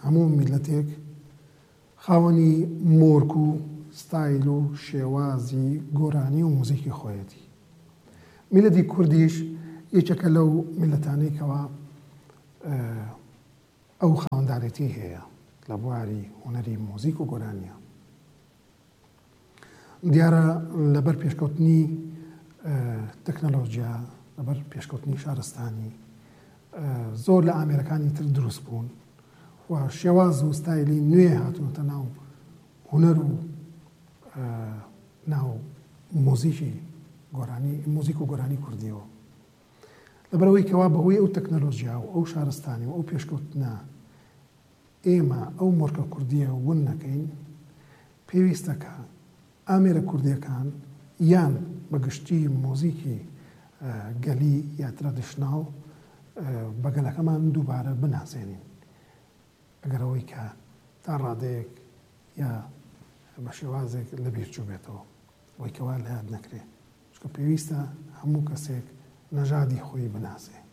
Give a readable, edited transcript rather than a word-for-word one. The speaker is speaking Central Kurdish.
هەموو میلەتێک خاوەنی مۆرک و ستایل و شێوازی گۆرانی و موزیکی خۆیەتی. میلەتی کوردیش یەکێکە لەو میلەتانەی ئەو خاوەندارێتی هەیە لە بواری هونەری موزیک و گۆرانیە. دیارە لەبەر پێشکەوتنی تەکنەلۆژیا، لەبەر پێشکەوتنی شارستانی زۆر لە ئامێرەکانی تر دروست بوون و شێواز و ستایلی نوێ هاتوونەتە ناو هونەر و ناو موزیکی گۆرانی، موزیک و گۆرانی کوردیەوە. لەبەرەوەی کەوا بەهۆی ئەو تەکنەلۆژیا و ئەو شارستانی و ئەو پێشکەوتنە ئێمە ئەو مۆرکە کوردیە ون نەکەین، پێویستەکە ئامێرە کوردیەکان یان بەگشتی مۆزیکی گەلی یا ترادیشناڵ بەگەلەکەمان دووبارە بناسێنین، ئەگەرەوەی کە تا ڕادەیەک یا بە شێوازێک لە بیرچوو بێتەوە، ئەوەی کەوا لە یاد نەکرێ، چکە پێویستە هەموو کەسێک نەژادی خۆی بناسێ.